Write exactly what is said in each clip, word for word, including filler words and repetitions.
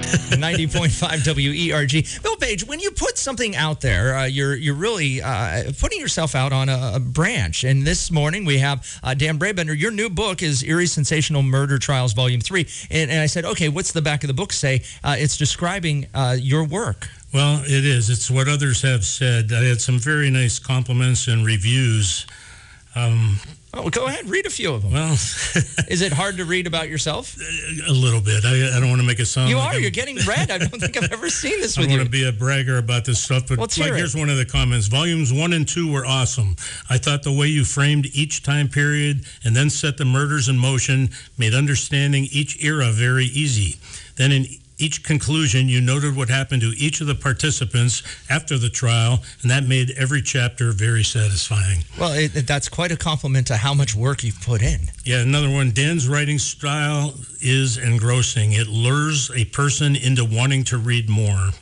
ninety point five W E R G. Bill Page, when you put something out there, uh, you're you're really uh, putting yourself out on a, a branch. And this morning we have uh, Dan Brabender. Your new book is Eerie Sensational Murder Trials, Volume three. And, and I said, okay, what's the back of the book say? Uh, it's describing uh, your work. Well, it is. It's what others have said. I had some very nice compliments and reviews. Um, oh, go ahead. Read a few of them. Well, is it hard to read about yourself? A little bit. I, I don't want to make it sound You like are. I'm, You're getting red. I don't think I've ever seen this I with don't you. want to be a bragger about this stuff, but Let's like, hear it. here's one of the comments. Volumes one and two were awesome. I thought the way you framed each time period and then set the murders in motion made understanding each era very easy. Then in each conclusion, you noted what happened to each of the participants after the trial, and that made every chapter very satisfying. Well, it, it, that's quite a compliment to how much work you've put in. Yeah, another one. Dan's writing style is engrossing. It lures a person into wanting to read more.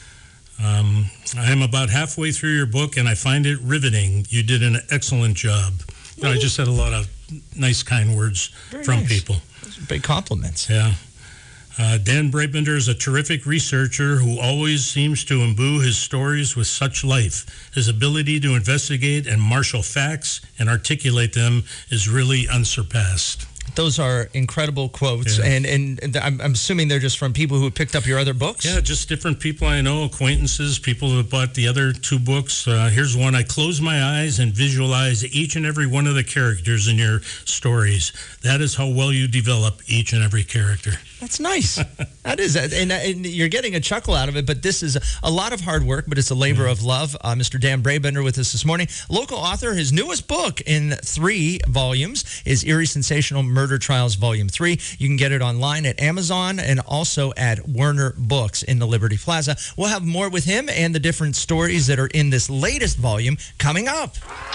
Um, I am about halfway through your book, and I find it riveting. You did an excellent job. You know, I just had a lot of nice, kind words Very from nice. people. Those are big compliments. Yeah. Uh, Dan Brabender is a terrific researcher who always seems to imbue his stories with such life. His ability to investigate and marshal facts and articulate them is really unsurpassed. Those are incredible quotes, Yeah. and, and, and I'm, I'm assuming they're just from people who have picked up your other books? Yeah, just different people I know, acquaintances, people who have bought the other two books. Uh, here's one. I close my eyes and visualize each and every one of the characters in your stories. That is how well you develop each and every character. That's nice. That is, and, and you're getting a chuckle out of it, but this is a lot of hard work, but it's a labor of love. Uh, Mister Dan Brabender with us this morning. Local author, his newest book in three volumes is Eerie Sensational Murder Trials, Volume three. You can get it online at Amazon and also at Werner Books in the Liberty Plaza. We'll have more with him and the different stories that are in this latest volume coming up.